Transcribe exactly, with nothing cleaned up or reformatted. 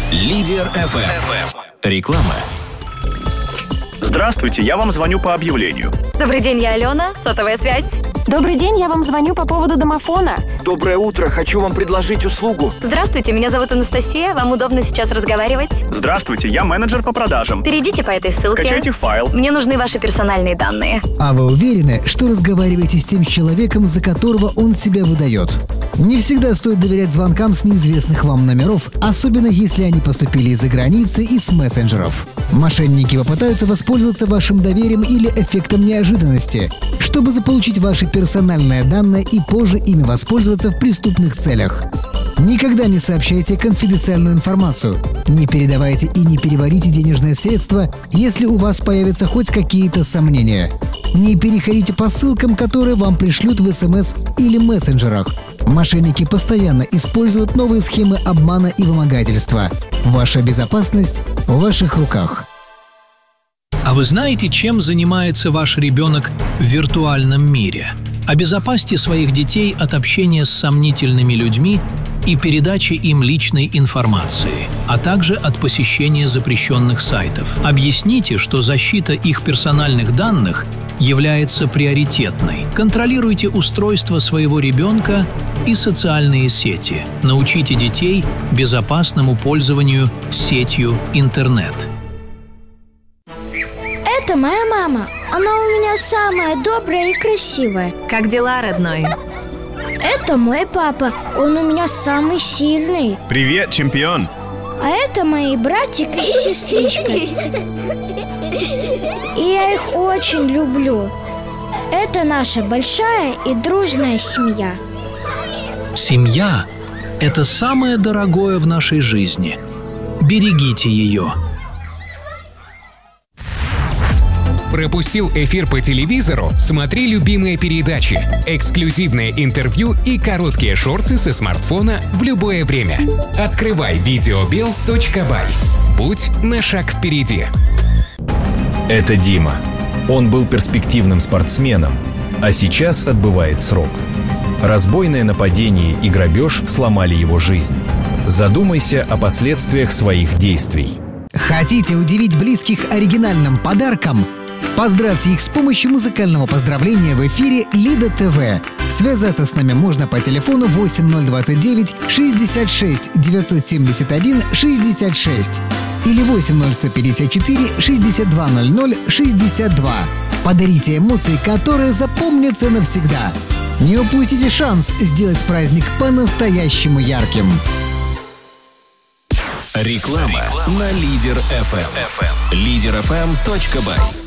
Лидер эф эм. Реклама. Здравствуйте, я вам звоню по объявлению. Добрый день, я Алена, сотовая связь. Добрый день, я вам звоню по поводу домофона. Доброе утро, хочу вам предложить услугу. Здравствуйте, меня зовут Анастасия, вам удобно сейчас разговаривать? Здравствуйте, я менеджер по продажам. Перейдите по этой ссылке. Скачайте файл. Мне нужны ваши персональные данные. А вы уверены, что разговариваете с тем человеком, за которого он себя выдает? Не всегда стоит доверять звонкам с неизвестных вам номеров, особенно если они поступили из-за границы и с мессенджеров. Мошенники попытаются воспользоваться вашим доверием или эффектом неожиданности, чтобы заполучить ваши персональные данные и позже ими воспользоваться в преступных целях. Никогда не сообщайте конфиденциальную информацию, не передавайте и не переводите денежные средства, если у вас появятся хоть какие-то сомнения. Не переходите по ссылкам, которые вам пришлют в эс эм эс или мессенджерах. Мошенники постоянно используют новые схемы обмана и вымогательства. Ваша безопасность в ваших руках. А вы знаете, чем занимается ваш ребенок в виртуальном мире? Обезопасьте своих детей от общения с сомнительными людьми и передачи им личной информации, а также от посещения запрещенных сайтов. Объясните, что защита их персональных данных является приоритетной. Контролируйте устройство своего ребенка и социальные сети. Научите детей безопасному пользованию сетью интернет. Это моя мама. Она у меня самая добрая и красивая. Как дела, родной? Это мой папа. Он у меня самый сильный. Привет, чемпион. А это мои братик и сестричка. И я их очень люблю. Это наша большая и дружная семья. Семья – это самое дорогое в нашей жизни. Берегите ее. Пропустил эфир по телевизору? Смотри любимые передачи, эксклюзивное интервью и короткие шорты со смартфона в любое время. Открывай видеобел точка бай. Будь на шаг впереди. Это Дима. Он был перспективным спортсменом, а сейчас отбывает срок. Разбойное нападение и грабеж сломали его жизнь. Задумайся о последствиях своих действий. Хотите удивить близких оригинальным подарком? Поздравьте их с помощью музыкального поздравления в эфире Лида ТВ. Связаться с нами можно по телефону восемь ноль двадцать девять шестьдесят шесть девятьсот семьдесят один шестьдесят шесть или восемь ноль сто пятьдесят четыре шестьдесят два ноль ноль шестьдесят два. Подарите эмоции, которые запомнятся навсегда. Не упустите шанс сделать праздник по-настоящему ярким. Реклама на Лидер эф эм. Лидер эф эм точка бай.